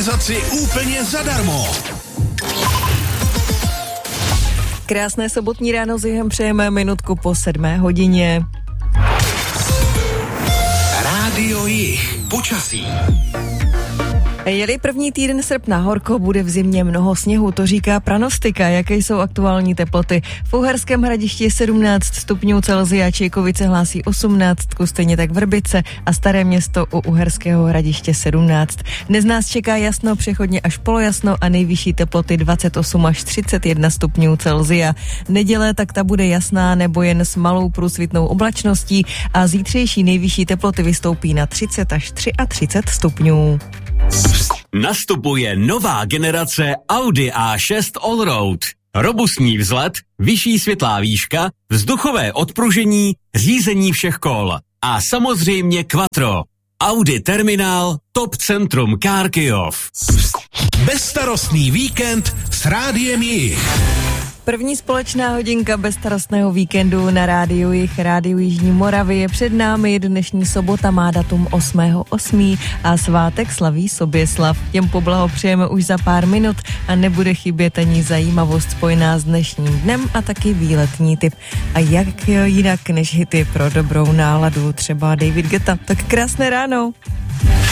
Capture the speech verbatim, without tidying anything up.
klimatizaci úplně zadarmo. Krásné sobotní ráno s Jihem přejeme minutku po sedmé hodině. Rádio Jih. Počasí. Je-li první týden srpna horko, bude v zimě mnoho sněhu, to říká pranostika. Jaké jsou aktuální teploty? V Uherském Hradišti sedmnáct stupňů Celsia, Čejkovice hlásí osmnáct, stejně tak Vrbice a Staré Město u Uherského Hradiště sedmnáct. Dnes nás čeká jasno, přechodně až polojasno a nejvyšší teploty dvacet osm až třicet jedna stupňů Celsia. Neděle tak ta bude jasná nebo jen s malou průsvitnou oblačností a zítřejší nejvyšší teploty vystoupí na třicet až třicet tři stupňů. Nastupuje nová generace Audi A šest Allroad. Robustní vzhled, vyšší světlá výška, vzduchové odpružení, řízení všech kol a samozřejmě Quattro. Audi Terminál, Top Centrum Car Kyjov. Bezstarostný víkend s Rádiem Jih. První společná hodinka bezstarostného víkendu na Rádiu Jih, Rádiu Jižní Moravy je před námi. Dnešní sobota má datum osmého osmého a svátek slaví Soběslav. Těm poblahopřejeme už za pár minut a nebude chybět ani zajímavost spojená s dnešním dnem a taky výletní tip. A jak jinak než hity pro dobrou náladu, třeba David Guetta. Tak krásné ráno.